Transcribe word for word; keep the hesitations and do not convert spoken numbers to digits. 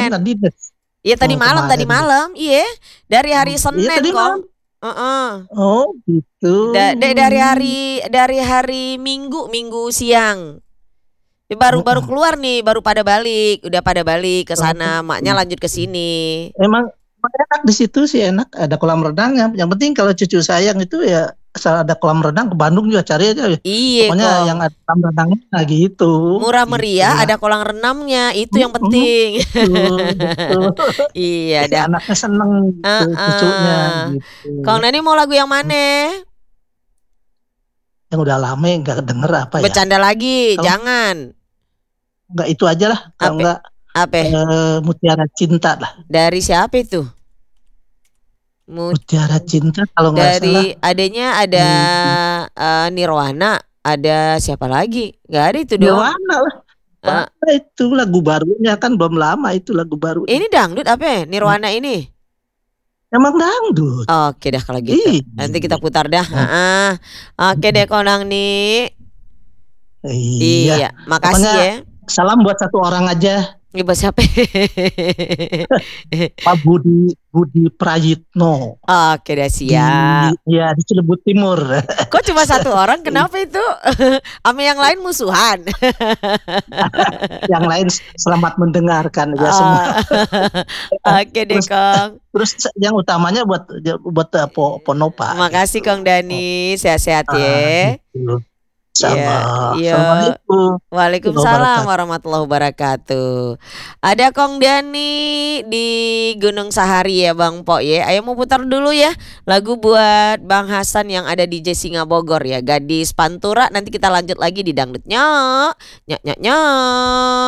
Senin. tadi deh. Iya tadi Oh, malam, tadi kemarin. malam. Iya, dari hari Oh, iya Senin, tadi Kong. malam? Heeh. Oh, gitu. Da de dari hari dari hari Minggu, Minggu siang. Ya baru baru Heeh. keluar nih, baru pada balik, udah pada balik ke Oh, sana, maknya lanjut ke gitu. sini. Emang emang enak di situ sih enak, ada kolam renangnya. Yang penting kalau cucu sayang itu ya asal ada kolam renang ke Bandung juga cari aja ya. Iya, Pokoknya yang Kong. ada kolam renangnya nah gitu, Murah meriah, gitulah. ada kolam renangnya, itu yang Mhm, penting. betul betul. Iya dah. Anaknya seneng gitu, cucunya Heeh. Kang gitu. Dani mau lagu yang Mmm. maneh? Yang udah lame nggak denger apa ya? Bercanda lagi, Kalau jangan. Enggak itu ajalah, kalau Ape? enggak, Ape? eee, Mutiara Cinta lah. Dari siapa itu? Mut Mutiara Cinta kalau nggak salah. dari adanya ada, Mhm. eee, Nirwana, ada siapa lagi? Nggak ada itu doang. Nirwana lah. Eee Nirwana itu lagu barunya kan belum lama itu lagu barunya. Ini dangdut ape, Mmm. Nirwana ini? Emang dangdut. Oke dah kalau gitu, nanti kita Iya. putar dah, Oh. heeh. Oke deh Mhm. Konangni. Iya, Iya, makasih pokoknya ya. salam buat satu orang aja. Ini buat siapa? Pak Budi Budi Prayitno. Oke deh, Di siap. ya di Cilebut Timur. Kok cuma satu orang, kenapa itu? Ama yang lain musuhan? Yang lain selamat mendengarkan ya semua. Oh. Oke deh, Terus Kong. terus yang utamanya buat buat po Ponopa Makasih gitu. Kong Dani, sehat-sehat Ah, ya. gitu. Iya, Sama. iya. Assalamualaikum Waalaikumsalam wabarakatuh. warahmatullahi wabarakatuh. Ada Kong Dani di Gunung Sahari ya Bang Pok ya. Ayo mau putar dulu ya lagu buat Bang Hasan yang ada di Singa Bogor ya, Gadis Pantura. Nanti kita lanjut lagi di dangdut nyok, nyok nyok nyok.